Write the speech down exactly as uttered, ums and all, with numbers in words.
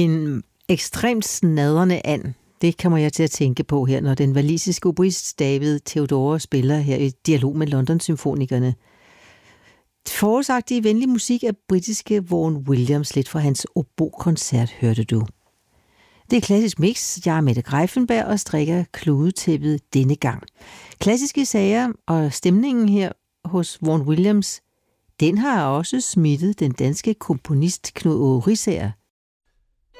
En ekstremt snadrende and. Det kommer jeg til at tænke på her, når den walisiske oboist David Theodore spiller her i dialog med London-symfonikerne. Forårsagtig venlig musik af britiske Vaughan Williams, lidt fra hans obo-koncert, hørte du. Det er Klassisk Mix. Jeg er Mette Greiffenberg og strikker kludetæppet denne gang. Klassiske sager og stemningen her hos Vaughan Williams, den har også smittet den danske komponist Knud Aage Riisager